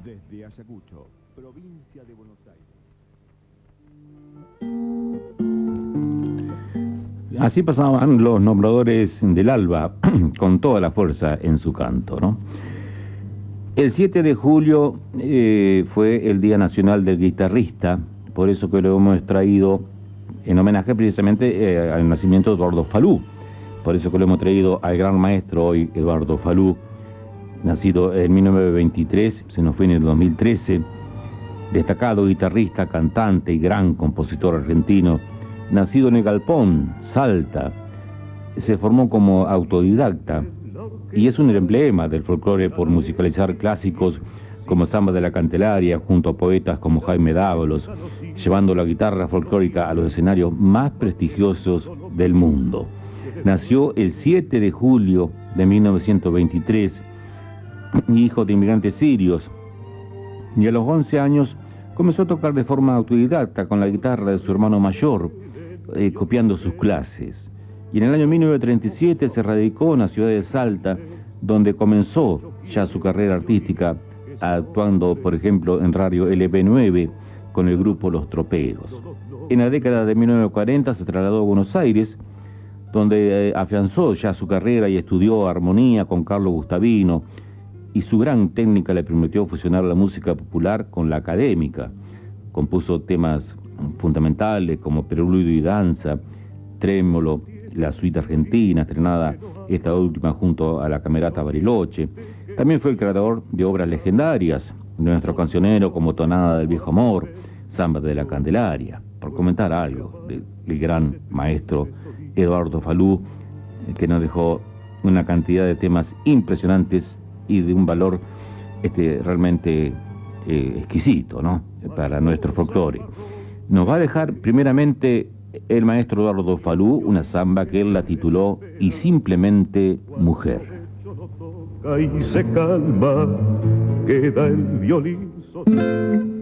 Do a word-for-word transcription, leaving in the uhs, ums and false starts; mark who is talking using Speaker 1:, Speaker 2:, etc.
Speaker 1: Desde Ayacucho, provincia de Buenos Aires.
Speaker 2: Así pasaban los nombradores del alba con toda la fuerza en su canto, ¿no? El siete de julio eh, fue el Día Nacional del Guitarrista, por eso que lo hemos traído en homenaje precisamente eh, al nacimiento de Eduardo Falú. Por eso que lo hemos traído al gran maestro hoy, Eduardo Falú, nacido en mil novecientos veintitrés, se nos fue en el dos mil trece, destacado guitarrista, cantante y gran compositor argentino, nacido en el Galpón, Salta. Se formó como autodidacta y es un emblema del folclore por musicalizar clásicos como Samba de la Candelaria junto a poetas como Jaime Dávalos, llevando la guitarra folclórica a los escenarios más prestigiosos del mundo. Nació el siete de julio de mil novecientos veintitrés, hijo de inmigrantes sirios, y a los once años comenzó a tocar de forma autodidacta con la guitarra de su hermano mayor, eh, copiando sus clases. Y en el año mil novecientos treinta y siete se radicó en la ciudad de Salta, donde comenzó ya su carrera artística, actuando, por ejemplo, en Radio L B nueve con el grupo Los Troperos. En la década de mil novecientos cuarenta se trasladó a Buenos Aires, donde eh, afianzó ya su carrera y estudió armonía con Carlos Gustavino, y su gran técnica le permitió fusionar la música popular con la académica. Compuso temas fundamentales como Preludio y Danza, Trémolo, la suite argentina, estrenada esta última junto a la Camerata Bariloche. También fue el creador de obras legendarias, nuestro cancionero como Tonada del Viejo Amor, Samba de la Candelaria, por comentar algo del, del gran maestro Eduardo Falú, que nos dejó una cantidad de temas impresionantes y de un valor este, realmente eh, exquisito, ¿no?, para nuestro folclore. Nos va a dejar primeramente el maestro Eduardo Falú una samba que él la tituló Y simplemente mujer.
Speaker 3: Y se calma, queda el violín.